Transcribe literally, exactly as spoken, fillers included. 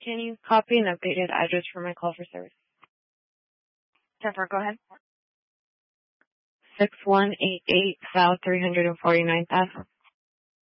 Can you copy an updated address for my call for service? Jennifer, go ahead. six one eight eight South three hundred forty-ninth Avenue.